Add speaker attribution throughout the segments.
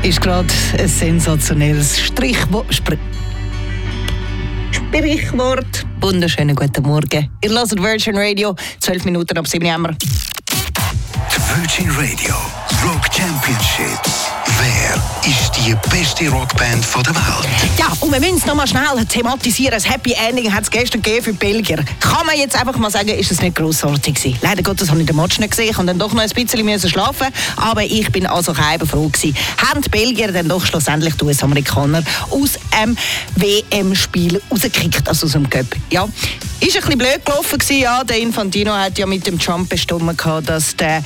Speaker 1: ist gerade ein sensationelles Sprichwort. Wunderschönen guten Morgen. Ihr hört Virgin Radio, 12 Minuten ab 7 Uhr.
Speaker 2: Die Virgin Radio Rock Championship. Wer ist die beste Rockband der Welt?
Speaker 1: Ja, und wir müssen es noch mal schnell thematisieren. Das Happy Ending hat es gestern gegeben für die Belgier. Kann man jetzt einfach mal sagen, ist es nicht grossartig gewesen? Leider Gottes habe ich den Match nicht gesehen. Ich musste dann doch noch ein bisschen schlafen. Aber ich bin also froh gewesen. Haben die Belgier dann doch schlussendlich die US-Amerikaner aus dem WM-Spiel rausgekickt, also aus dem Cup. Ja, ist ein bisschen blöd gelaufen gewesen. Ja, der Infantino hat ja mit dem Trump bestimmt, dass der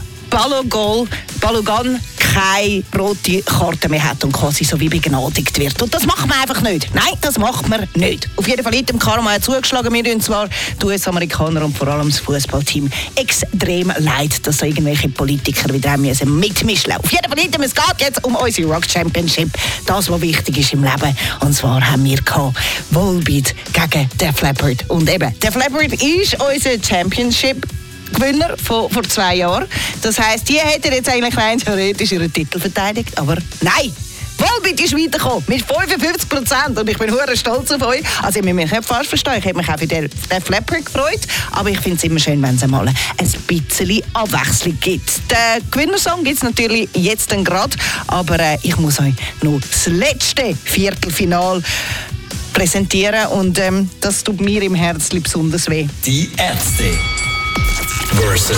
Speaker 1: Balogun keine rote Karte mehr hat und quasi so wie begnadigt wird. Und das macht man einfach nicht. Nein, das macht man nicht. Auf jeden Fall hat dem Karma hat zugeschlagen. Wir tun zwar die US-Amerikaner und vor allem das Fußballteam extrem leid, dass da irgendwelche Politiker wieder mitmischen müssen. Auf jeden Fall es geht jetzt um unsere Rock Championship. Das, was wichtig ist im Leben. Und zwar haben wir Volbeat gegen Def Leppard. Und eben, Def Leppard ist unser Championship Gewinner von vor 2 Jahren. Das heisst, die hätten jetzt eigentlich rein theoretisch ihren Titel verteidigt, aber nein! Volbeat ist weitergekommen mit 55% und ich bin hure stolz auf euch. Also ich muss mich nicht falsch verstehen, ich hätte mich auch für den Leppard gefreut, aber ich finde es immer schön, wenn es mal ein bisschen Abwechslung gibt. Den Gewinnersong gibt es natürlich jetzt dann gerade, aber ich muss euch noch das letzte Viertelfinale präsentieren und das tut mir im Herzen besonders weh.
Speaker 3: Die Ärzte versus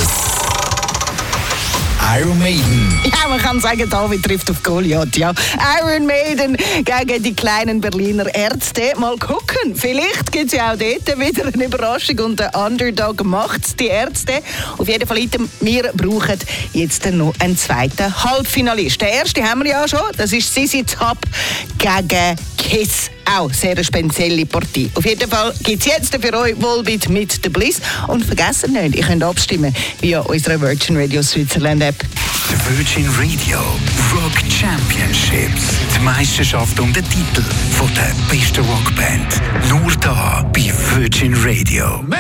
Speaker 3: Iron Maiden.
Speaker 1: Ja, man kann sagen, David trifft auf Goliath. Ja. Iron Maiden gegen die kleinen Berliner Ärzte. Mal gucken, vielleicht gibt es ja auch dort wieder eine Überraschung und der Underdog macht die Ärzte. Auf jeden Fall, wir brauchen jetzt noch einen zweiten Halbfinalist. Der erste haben wir ja schon, das ist ZZ Top gegen Kiss. Auch sehr eine spezielle Partie. Auf jeden Fall gibt es jetzt für euch Volbeat mit The Bliss. Und vergessen nicht, ihr könnt abstimmen via unserer Virgin Radio Switzerland App.
Speaker 2: Die Virgin Radio Rock Championships. Die Meisterschaft um den Titel von der besten Rockband. Nur da bei Virgin Radio.